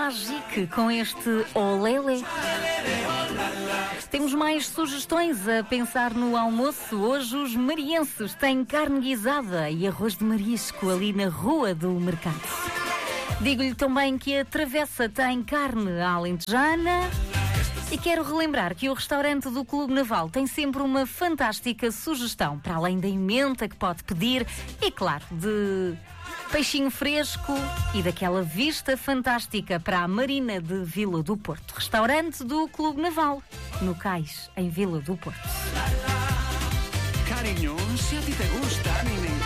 Magique com este Olele. Temos mais sugestões a pensar no almoço. Hoje os marienses têm carne guisada e arroz de marisco ali na Rua do Mercado. Digo-lhe também que a Travessa tem carne alentejana. E quero relembrar que o restaurante do Clube Naval tem sempre uma fantástica sugestão, para além da emenda que pode pedir e, claro, de peixinho fresco e daquela vista fantástica para a Marina de Vila do Porto. Restaurante do Clube Naval, no Cais, em Vila do Porto. Cariño, si a ti te gusta, a mí me